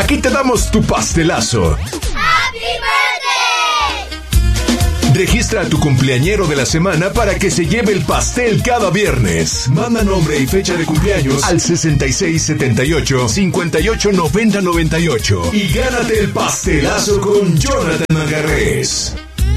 Aquí te damos tu pastelazo. ¡Happy birthday! Registra a tu cumpleañero de la semana para que se lleve el pastel cada viernes. Manda nombre y fecha de cumpleaños al 6678-589098 y gánate el pastelazo con Jonathan Manjarrés.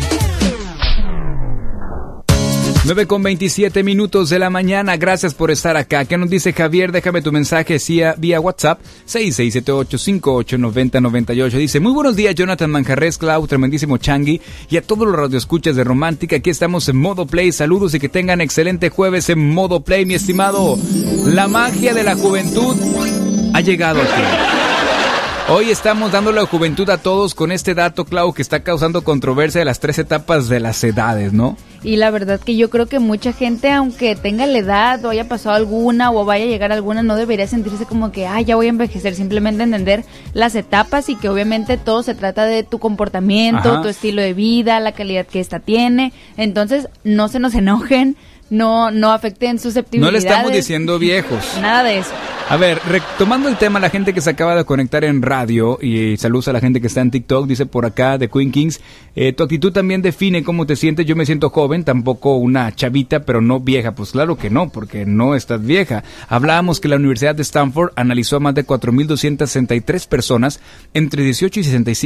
9:27 de la mañana. Gracias por estar acá. ¿Qué nos dice Javier? Déjame tu mensaje vía WhatsApp 6678-589098. Dice: muy buenos días, Jonathan Manjarrés, Clau, tremendísimo Changi y a todos los radioescuchas de Romántica. Aquí estamos en Modo Play. Saludos y que tengan excelente jueves en Modo Play, mi estimado. La magia de la juventud ha llegado aquí. Hoy estamos dándole la juventud a todos con este dato, Clau, que está causando controversia de las 3 etapas de las edades, ¿no? Y la verdad que yo creo que mucha gente, aunque tenga la edad o haya pasado alguna o vaya a llegar alguna, no debería sentirse como que, ya voy a envejecer. Simplemente entender las etapas y que obviamente todo se trata de tu comportamiento, tu estilo de vida, la calidad que esta tiene. Entonces, no se nos enojen. No afecten susceptibilidades. No le estamos diciendo viejos. Nada de eso. A ver, retomando el tema, la gente que se acaba de conectar en radio, y saludos a la gente que está en TikTok, dice por acá de Queen Kings, tu actitud también define cómo te sientes. Yo me siento joven, tampoco una chavita, pero no vieja. Pues claro que no, porque no estás vieja. Hablábamos que la Universidad de Stanford analizó a más de 4,263 personas entre 18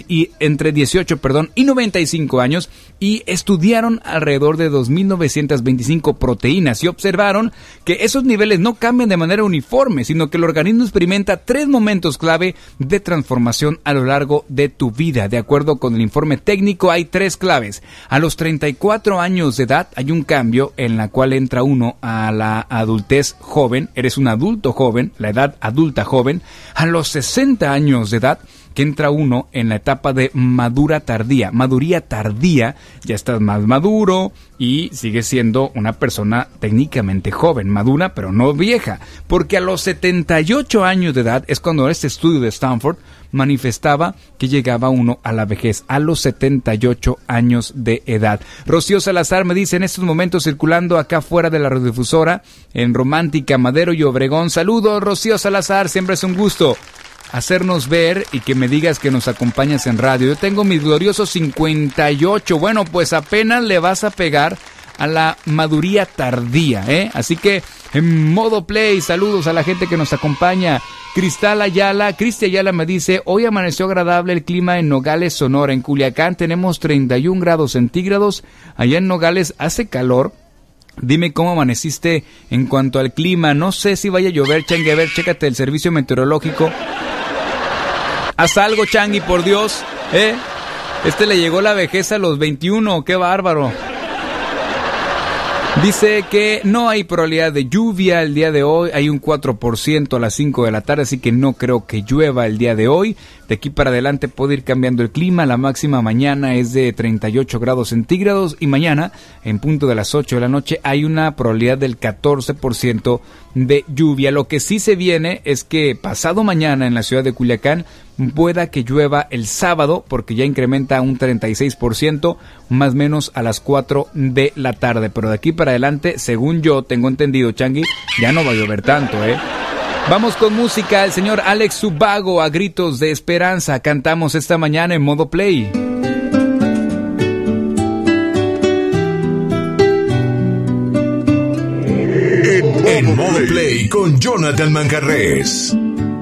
y 95 años y estudiaron alrededor de 2,925 proteínas y observaron que esos niveles no cambian de manera uniforme, sino que el organismo experimenta 3 momentos clave de transformación a lo largo de tu vida. De acuerdo con el informe técnico, hay 3 claves. A los 34 años de edad hay un cambio en la cual entra uno a la adultez joven, eres un adulto joven, la edad adulta joven. A los 60 años de edad que entra uno en la etapa de maduría tardía, ya estás más maduro y sigues siendo una persona técnicamente joven, madura pero no vieja, porque a los 78 años de edad es cuando este estudio de Stanford manifestaba que llegaba uno a la vejez, a los 78 años de edad. Rocío Salazar me dice: en estos momentos circulando acá fuera de la radiodifusora en Romántica, Madero y Obregón. Saludos, Rocío Salazar, siempre es un gusto hacernos ver y que me digas que nos acompañas en radio. Yo tengo mis gloriosos 58. Bueno, pues apenas le vas a pegar a la maduría tardía, Así que en Modo Play, saludos a la gente que nos acompaña. Cristi Ayala me dice: hoy amaneció agradable el clima en Nogales, Sonora. En Culiacán tenemos 31 grados centígrados. Allá en Nogales hace calor. Dime cómo amaneciste en cuanto al clima. No sé si vaya a llover, Changi. A ver, chécate el servicio meteorológico. Haz algo, Changi, por Dios, le llegó la vejez a los 21, qué bárbaro. Dice que no hay probabilidad de lluvia el día de hoy, hay un 4% a las 5 de la tarde, así que no creo que llueva el día de hoy. De aquí para adelante puede ir cambiando el clima, la máxima mañana es de 38 grados centígrados y mañana, en punto de las 8 de la noche, hay una probabilidad del 14% de lluvia. Lo que sí se viene es que pasado mañana en la ciudad de Culiacán pueda que llueva el sábado, porque ya incrementa un 36%, más o menos a las 4 de la tarde. Pero de aquí para adelante, según yo tengo entendido, Changi, ya no va a llover tanto, Vamos con música. El señor Alex Subago, A Gritos de Esperanza. Cantamos esta mañana en Modo Play. En Modo Play con Jonathan Manjarrés.